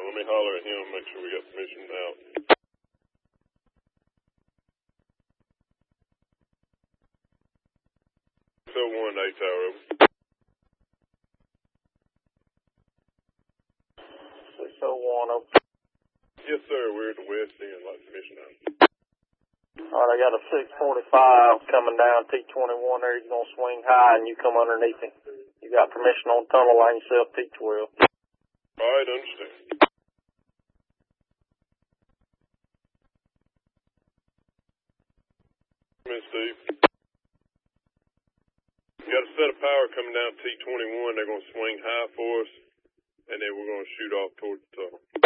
Let me holler at him, make sure we got permission out. 601 8 Tower, over. 601, over. Yes, sir, we're at the west end, like permission out. Alright, I got a 645 coming down T21 there. You're gonna swing high and you come underneath him. You got permission on tunnel line yourself, T12. Alright, understand. Come in, Steve. Got a set of power coming down T21. They're going to swing high for us, and then we're going to shoot off towards the tunnel.